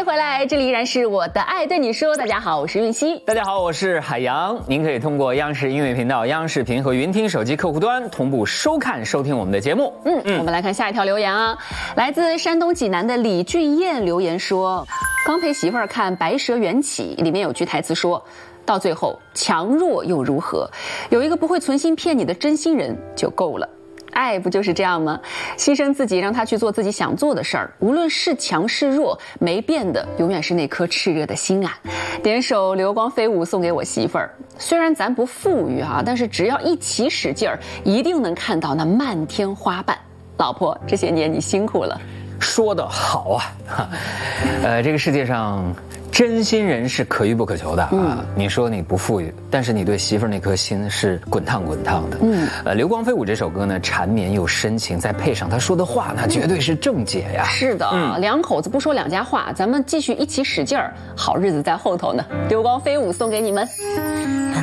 迎回来，这里依然是我的爱对你说。大家好，我是韵熙。 大家好，我是海洋。您可以通过央视音乐频道、央视频和云听手机客户端同步收看、收听我们的节目。 我们来看下一条留言啊，来自山东济南的李俊彦留言说，刚陪媳妇儿看《白蛇缘起》，里面有句台词说，到最后强弱又如何？有一个不会存心骗你的真心人就够了。爱不就是这样吗？牺牲自己，让他去做自己想做的事儿，无论是强是弱，没变的永远是那颗炽热的心啊！点首《流光飞舞》送给我媳妇儿。虽然咱不富裕啊，但是只要一起使劲儿，一定能看到那漫天花瓣。老婆，这些年你辛苦了。 说得好啊！这个世界上真心人是可遇不可求的啊！你说你不富裕，但是你对媳妇儿那颗心是滚烫滚烫的。流光飞舞这首歌呢，缠绵又深情，再配上他说的话，那绝对是正解呀！ 是的，两口子不说两家话，咱们继续一起使劲儿，好日子在后头呢。流光飞舞送给你们。